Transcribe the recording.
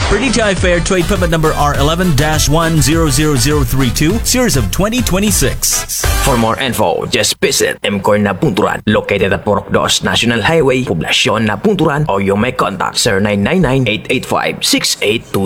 For DTI Fair Trade Permit Number R11-100032, Series of 2026. For more info, just visit MCOR Nabunturan, located at Purok 2 National Highway, Poblacion Nabunturan, or you may contact Sir 999-885-6822.